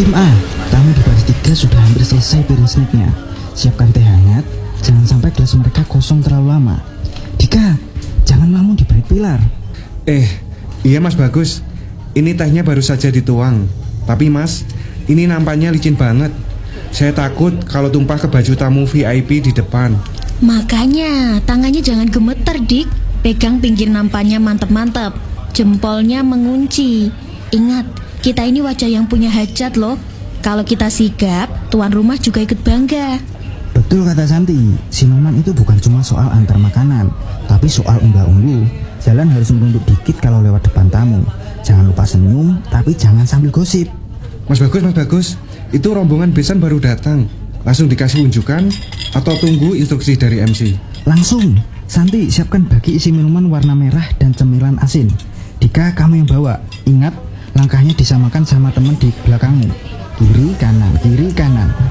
Tim A, tamu di baris 3 sudah hampir selesai piring snacknya. Siapkan teh hangat, jangan sampai gelas mereka kosong terlalu lama. Dika, jangan lamun diberi pilar. Iya Mas Bagus, ini tehnya baru saja dituang. Tapi Mas, ini nampaknya licin banget. Saya takut kalau tumpah ke baju tamu VIP di depan. Makanya tangannya jangan gemeter, Dik. Pegang pinggir nampannya mantep-mantep, jempolnya mengunci. Ingat, kita ini wajah yang punya hajat loh. Kalau kita sigap, tuan rumah juga ikut bangga. Betul kata Santi, sinuman itu bukan cuma soal antar makanan, tapi soal unggah-ungguh. Jalan harus menunduk dikit kalau lewat depan tamu. Jangan lupa senyum, tapi jangan sambil gosip. Mas Bagus, itu rombongan besan baru datang. Langsung dikasih unjukan atau tunggu instruksi dari MC? Langsung. Santi, siapkan bagi isi minuman warna merah dan cemilan asin. Dika, kamu yang bawa. Ingat, langkahnya disamakan sama teman di belakangmu. Kiri kanan, kiri kanan.